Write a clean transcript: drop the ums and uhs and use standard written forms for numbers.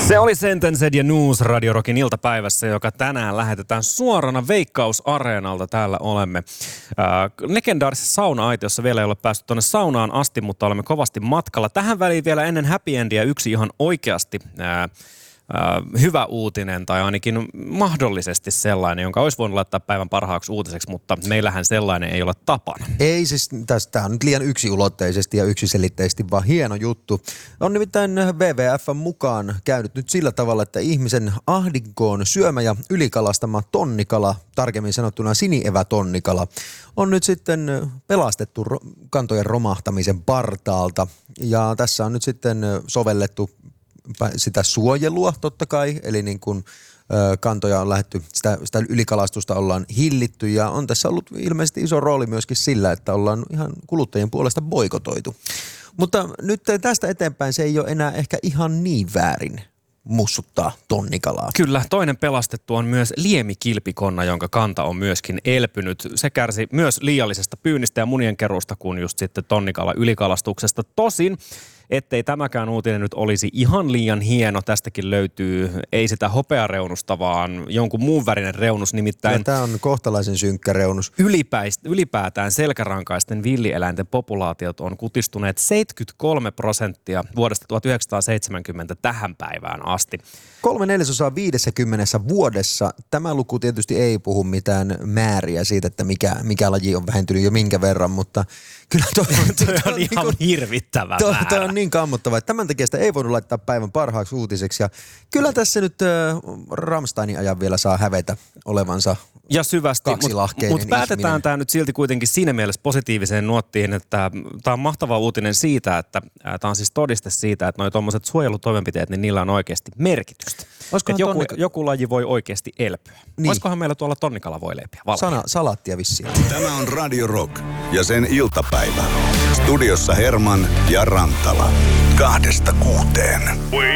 Se oli Sentenced ja News Radio Rockin iltapäivässä, joka tänään lähetetään suorana Veikkaus-areenalta. Täällä olemme legendaarisessa sauna-aitiossa. Vielä ei ole päästy tuonne saunaan asti, mutta olemme kovasti matkalla. Tähän väliin vielä ennen happy endia yksi ihan oikeasti hyvä uutinen, tai ainakin mahdollisesti sellainen, jonka olisi voinut laittaa päivän parhaaksi uutiseksi, mutta meillähän sellainen ei ole tapana. Ei siis, tästä on nyt liian yksiulotteisesti ja yksiselitteisesti, vaan hieno juttu. On nimittäin WWF:n mukaan käynyt nyt sillä tavalla, että ihmisen ahdinkoon syömä ja ylikalastama tonnikala, tarkemmin sanottuna sinievätonnikala, on nyt sitten pelastettu kantojen romahtamisen partaalta. Ja tässä on nyt sitten sovellettu sitä suojelua totta kai, eli niin kuin kantoja on lähdetty, sitä ylikalastusta ollaan hillitty ja on tässä ollut ilmeisesti iso rooli myöskin sillä, että ollaan ihan kuluttajien puolesta boikotoitu. Mutta nyt tästä eteenpäin se ei ole enää ehkä ihan niin väärin mussuttaa tonnikalaa. Kyllä, toinen pelastettu on myös liemikilpikonna, jonka kanta on myöskin elpynyt. Se kärsi myös liiallisesta pyynnistä ja munien keruusta kuin just sitten tonnikala ylikalastuksesta. Tosin, ettei tämäkään uutinen nyt olisi ihan liian hieno, tästäkin löytyy ei sitä hopeareunusta, vaan jonkun muun värinen reunus, nimittäin tämä on kohtalaisen synkkä reunus. Ylipäätään selkärankaisten villieläinten populaatiot on kutistuneet 73% vuodesta 1970 tähän päivään asti. 3/4 50 vuodessa. Tämä luku tietysti ei puhu mitään määriä siitä, että mikä laji on vähentynyt jo minkä verran, mutta kyllä toi on ihan hirvittävä määrä. Toi on niin kammottava, että tämän takia sitä ei voinut laittaa päivän parhaaksi uutiseksi. Ja kyllä tässä nyt Rammsteinin ajan vielä saa hävetä olevansa ja syvästi, mutta päätetään tämä nyt silti kuitenkin siinä mielessä positiiviseen nuottiin, että tämä on mahtava uutinen siitä, että tämä on siis todiste siitä, että noi tommoset suojelutoimenpiteet, niin niillä on oikeasti merkitystä. Että joku laji voi oikeasti elpyä. Niin. Olisikohan meillä tuolla tonnikala voi leipiä? Salaattia vissiin. Tämä on Radio Rock ja sen iltapäivä. Studiossa Herman ja Rantala. 2–6.